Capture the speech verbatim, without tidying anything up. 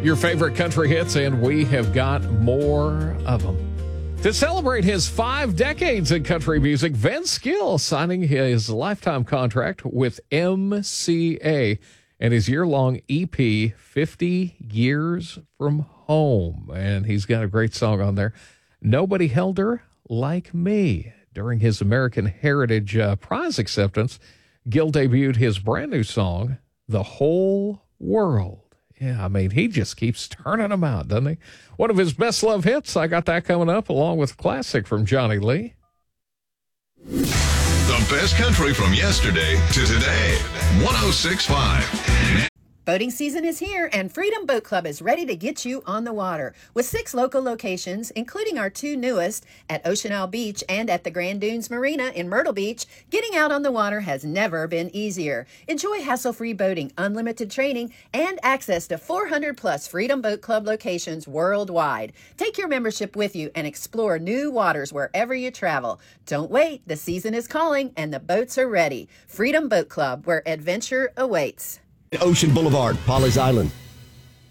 Your favorite country hits, and we have got more of them. To celebrate his five decades in country music, Vince Gill signing his lifetime contract with M C A and his year-long E P, fifty Years from Home. And he's got a great song on there, Nobody Held Her Like Me. During his American Heritage uh, Prize acceptance, Gill debuted his brand new song, The Whole World. Yeah, I mean, he just keeps turning them out, doesn't he? One of his best love hits, I got that coming up, along with classic from Johnny Lee. The best country from yesterday to today. one oh six point five. Boating season is here, and Freedom Boat Club is ready to get you on the water. With six local locations, including our two newest at Ocean Isle Beach and at the Grand Dunes Marina in Myrtle Beach, getting out on the water has never been easier. Enjoy hassle-free boating, unlimited training, and access to four hundred plus Freedom Boat Club locations worldwide. Take your membership with you and explore new waters wherever you travel. Don't wait, the season is calling and the boats are ready. Freedom Boat Club, where adventure awaits. Ocean Boulevard, Pawleys Island.